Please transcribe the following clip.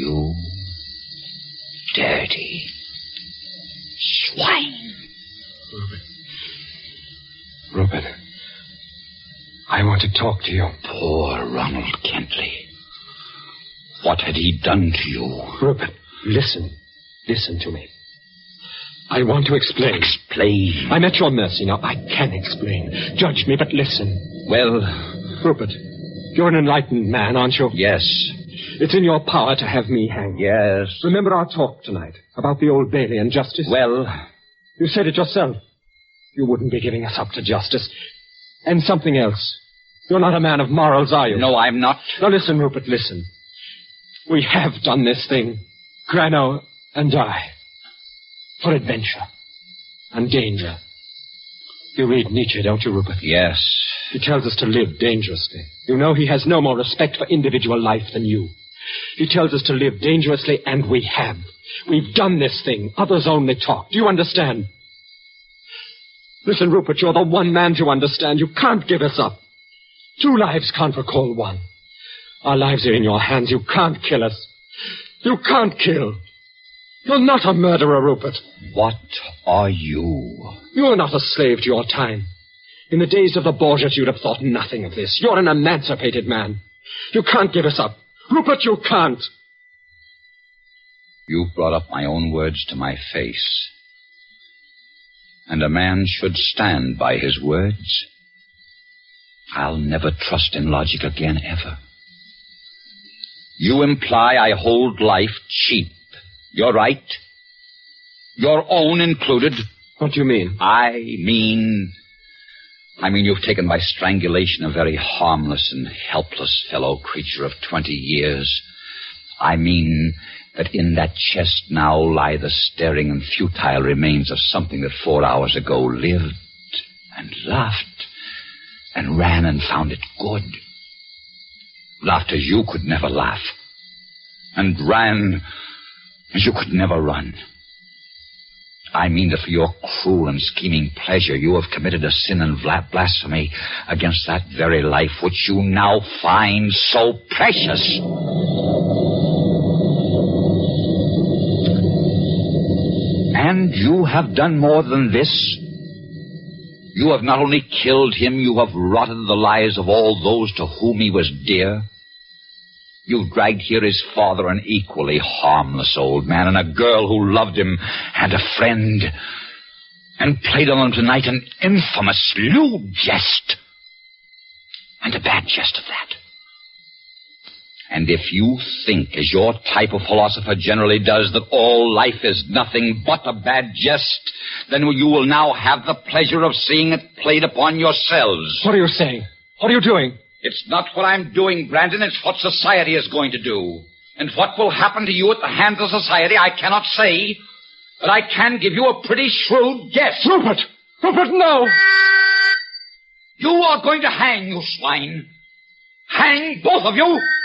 You dirty swine. Rupert, I want to talk to you. Poor Ronald Kentley. What had he done to you? Rupert, listen. Listen to me. I want to explain. Explain? I'm at your mercy now. I can explain. Judge me, but listen. Well... Rupert, you're an enlightened man, aren't you? Yes. It's in your power to have me hanged. Yes. Remember our talk tonight about the Old Bailey and justice? Well... You said it yourself. You wouldn't be giving us up to justice. And something else. You're not a man of morals, are you? No, I'm not. Now listen, Rupert, listen. We have done this thing, Grano and I, for adventure and danger. You read Nietzsche, don't you, Rupert? Yes. He tells us to live dangerously. You know he has no more respect for individual life than you. He tells us to live dangerously, and we have. We've done this thing. Others only talk. Do you understand? Listen, Rupert, you're the one man to understand. You can't give us up. 2 lives can't recall 1. Our lives are in your hands. You can't kill us. You can't kill. You're not a murderer, Rupert. What are you? You're not a slave to your time. In the days of the Borgias, you'd have thought nothing of this. You're an emancipated man. You can't give us up. Rupert, you can't. You've brought up my own words to my face. And a man should stand by his words. I'll never trust in logic again, ever. You imply I hold life cheap. You're right. Your own included. What do you mean? I mean you've taken by strangulation a very harmless and helpless fellow creature of 20 years. I mean that in that chest now lie the staring and futile remains of something that 4 hours ago lived and laughed and ran and found it good. Laughed as you could never laugh, and ran as you could never run. I mean that for your cruel and scheming pleasure, you have committed a sin and blasphemy against that very life which you now find so precious. And you have done more than this. You have not only killed him, you have rotted the lives of all those to whom he was dear. You've dragged here his father, an equally harmless old man, and a girl who loved him, and a friend, and played on them tonight an infamous, lewd jest, and a bad jest of that. And if you think, as your type of philosopher generally does, that all life is nothing but a bad jest, then you will now have the pleasure of seeing it played upon yourselves. What are you saying? What are you doing? It's not what I'm doing, Brandon. It's what society is going to do. And what will happen to you at the hands of society, I cannot say. But I can give you a pretty shrewd guess. Rupert! Rupert, no! You are going to hang, you swine. Hang, both of you!